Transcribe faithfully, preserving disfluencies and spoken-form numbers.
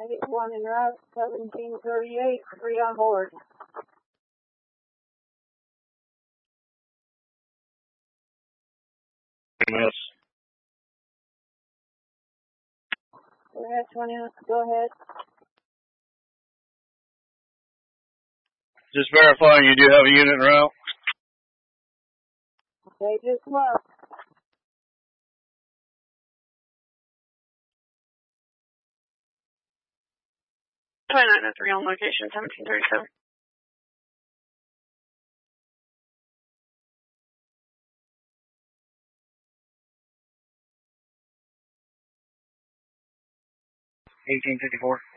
eighty-one en route, seventeen thirty-eight, three on board. Miss. Go ahead, twenty, go ahead. Just verifying you do have a unit en route. Okay, just left. twenty-nine oh three on location, seventeen thirty-seven. eighteen fifty-four.